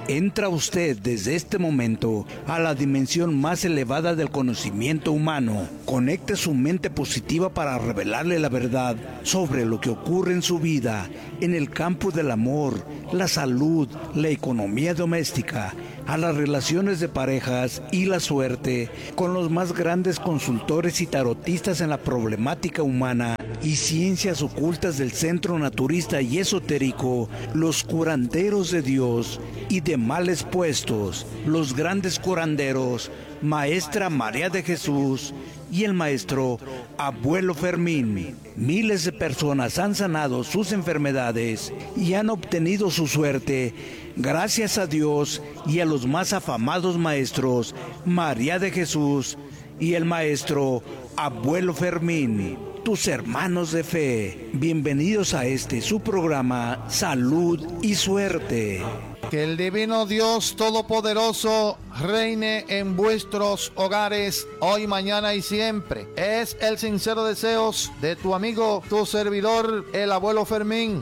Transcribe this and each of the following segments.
Entra usted desde este momento a la dimensión más elevada del conocimiento humano. Conecte su mente positiva para revelarle la verdad sobre lo que ocurre en su vida, en el campo del amor, la salud, la economía doméstica, a las relaciones de parejas y la suerte, con los más grandes consultores y tarotistas en la problemática humana y ciencias ocultas del centro naturista y esotérico, los curanderos de Dios y de males puestos, los grandes curanderos, Maestra María de Jesús y el maestro Abuelo Fermín. Miles de personas han sanado sus enfermedades y han obtenido su suerte gracias a Dios y a los más afamados maestros María de Jesús y el maestro Abuelo Fermín. Tus hermanos de fe, bienvenidos a su programa Salud y Suerte. Que el divino Dios Todopoderoso reine en vuestros hogares hoy, mañana y siempre. Es el sincero deseo de tu amigo, tu servidor, el Abuelo Fermín.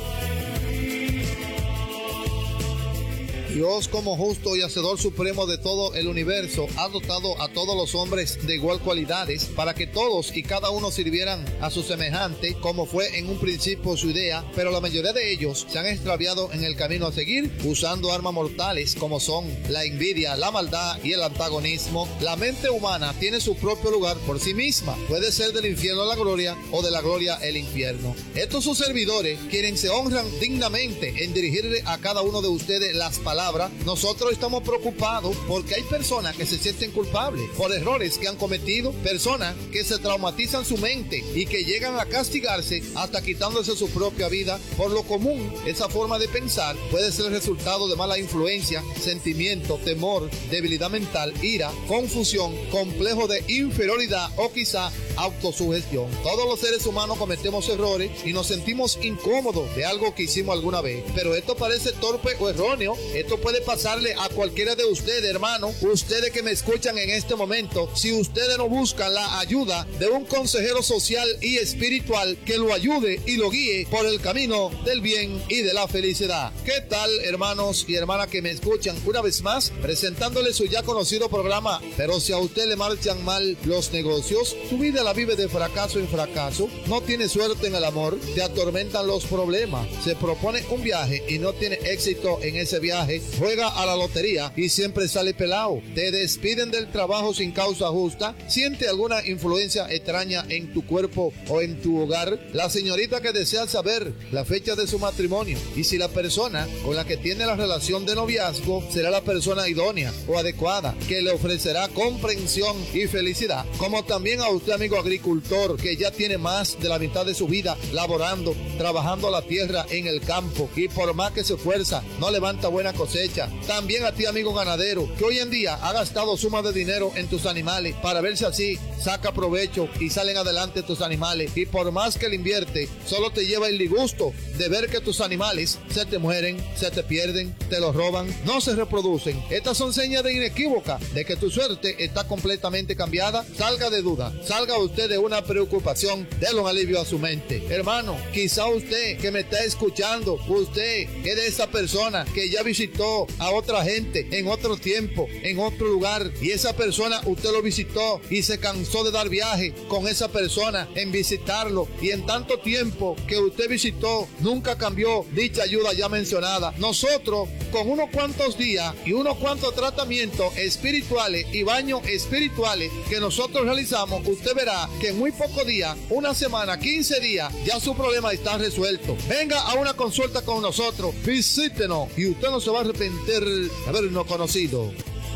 Dios, como justo y hacedor supremo de todo el universo, ha dotado a todos los hombres de igual cualidades para que todos y cada uno sirvieran a su semejante, como fue en un principio su idea, pero la mayoría de ellos se han extraviado en el camino a seguir, usando armas mortales como son la envidia, la maldad y el antagonismo. La mente humana tiene su propio lugar por sí misma, puede ser del infierno a la gloria o de la gloria el infierno. Estos sus servidores, quienes se honran dignamente en dirigirle a cada uno de ustedes las palabras, nosotros estamos preocupados porque hay personas que se sienten culpables por errores que han cometido, personas que se traumatizan su mente y que llegan a castigarse hasta quitándose su propia vida. Por lo común, esa forma de pensar puede ser el resultado de mala influencia, sentimiento, temor, debilidad mental, ira, confusión, complejo de inferioridad o quizá autosugestión. Todos los seres humanos cometemos errores y nos sentimos incómodos de algo que hicimos alguna vez, pero esto parece torpe o erróneo. Esto puede pasarle a cualquiera de ustedes, hermano, ustedes que me escuchan en este momento, si ustedes no buscan la ayuda de un consejero social y espiritual que lo ayude y lo guíe por el camino del bien y de la felicidad. ¿Qué tal, hermanos y hermanas que me escuchan? Una vez más, presentándole su ya conocido programa, pero si a usted le marchan mal los negocios, su vida la vive de fracaso en fracaso, no tiene suerte en el amor, te atormentan los problemas, se propone un viaje y no tiene éxito en ese viaje, juega a la lotería y siempre sale pelado, te despiden del trabajo sin causa justa, siente alguna influencia extraña en tu cuerpo o en tu hogar, la señorita que desea saber la fecha de su matrimonio y si la persona con la que tiene la relación de noviazgo será la persona idónea o adecuada que le ofrecerá comprensión y felicidad, como también a usted, amigo agricultor, que ya tiene más de la mitad de su vida laborando, trabajando la tierra en el campo y por más que se esfuerza no levanta buena cosecha. También a ti, amigo ganadero, que hoy en día ha gastado sumas de dinero en tus animales para ver si así saca provecho y salen adelante tus animales, y por más que le invierte, solo te lleva el disgusto de ver que tus animales se te mueren, se te pierden, te los roban, no se reproducen. Estas son señas de inequívoca de que tu suerte está completamente cambiada. Salga de duda, salga usted de una preocupación, déle un alivio a su mente. Hermano, quizá usted que me está escuchando, usted es de esa persona que ya visitó a otra gente en otro tiempo, en otro lugar, y esa persona usted lo visitó y se cansó de dar viaje con esa persona en visitarlo, y en tanto tiempo que usted visitó nunca cambió dicha ayuda ya mencionada. Nosotros, con unos cuantos días y unos cuantos tratamientos espirituales y baños espirituales que nosotros realizamos, usted verá que en muy pocos días, una semana, 15 días, ya su problema está resuelto. Venga a una consulta con nosotros, visítenos y usted no se va a arrepentir de habernos conocido.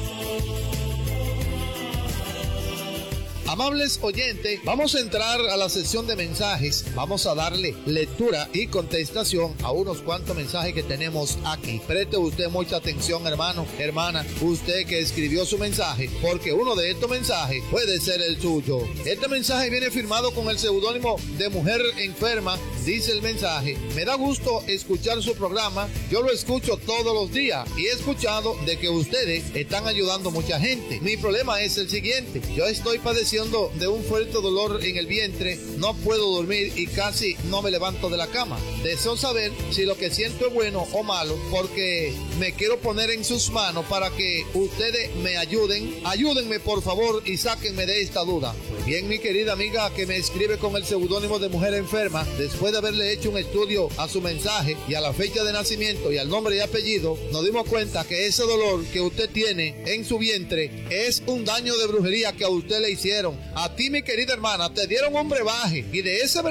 Amables oyentes, vamos a entrar a la sección de mensajes. Vamos a darle lectura y contestación a unos cuantos mensajes que tenemos aquí. Preste usted mucha atención, hermano, hermana, usted que escribió su mensaje, porque uno de estos mensajes puede ser el suyo. Este mensaje viene firmado con el seudónimo de Mujer Enferma. Dice el mensaje: me da gusto escuchar su programa, yo lo escucho todos los días y he escuchado de que ustedes están ayudando a mucha gente. Mi problema es el siguiente: yo estoy padeciendo padeciendo de un fuerte dolor en el vientre, no puedo dormir y casi no me levanto de la cama. Deseo saber si lo que siento es bueno o malo, porque me quiero poner en sus manos para que ustedes me ayuden. Ayúdenme por favor y sáquenme de esta duda. Pues bien, mi querida amiga que me escribe con el seudónimo de Mujer Enferma, después de haberle hecho un estudio a su mensaje y a la fecha de nacimiento y al nombre y apellido, nos dimos cuenta que ese dolor que usted tiene en su vientre es un daño de brujería que a usted le hicieron. A ti, mi querida hermana, te dieron un brebaje y de ese